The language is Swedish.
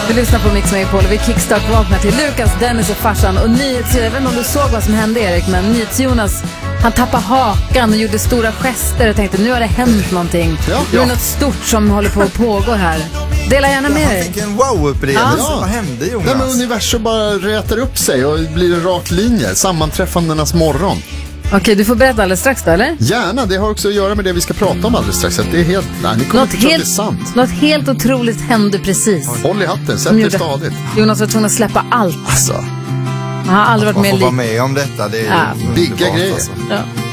Vi lyssnar på Mix Megapol och vi kickstart-vaknar till Lukas, Dennis och farsan. Och jag vet inte om du såg vad som hände, Erik, men NyhetsJonas, han tappade hakan och gjorde stora gester och tänkte, nu har det hänt någonting. Nu är det något stort som håller på att pågå här. Dela gärna med dig. Vilken wow-upplevelse. Ja. Vad hände, Jonas? Nej, men universum bara rätar upp sig och blir en rak linje. Sammanträffandenas morgon. Okej, du får berätta alldeles strax då, eller? Gärna, det har också att göra med det vi ska prata om alldeles strax. Att det är helt, nej, ni kommer inte tro att det är sant. Något helt otroligt hände precis. Håll i hatten, sätt dig stadigt. Jonas var tvungen att släppa allt. Alltså, Han har aldrig varit man med får vara med om detta. Det är bigga grejer. Alltså. Ja.